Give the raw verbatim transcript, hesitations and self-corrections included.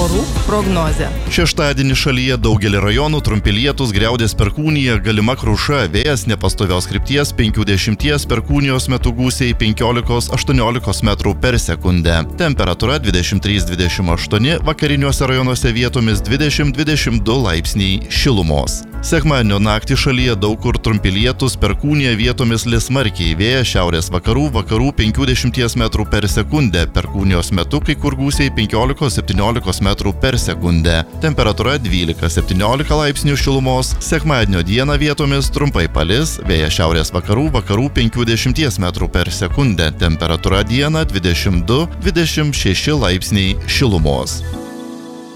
orų prognozė. Šeštadienį šalyje daugelį rajonų trumpi lietūs, griaudės perkūnija, galima kruša, vėjas nepastovios krypties penkiasdešimties perkūnijos metų gūsiai penkiolikos aštuoniolikos metrų per sekundę. Temperatūra dvidešimt trys dvidešimt aštuoni, vakariniuose rajonuose vietomis dvidešimt dvidešimt du laipsniai šilumos. Sekmadienio naktį šalyje daug kur trumpi lietūs, perkūnija, vietomis lis smarkiai, vėjas šiaurės vakarų, vakarų penkiasdešimties metrų per sekundę, perkūnijos metu kai kur gūsiai penkiolikos septyniolikos metrų per sekundę. Temperatūra dvylika septyniolika laipsnių šilumos, sekmadienio dieną vietomis trumpai palis, vėjas šiaurės vakarų, vakarų penkiasdešimties metrų per sekundę, temperatūra dieną dvidešimt du dvidešimt šeši laipsniai šilumos.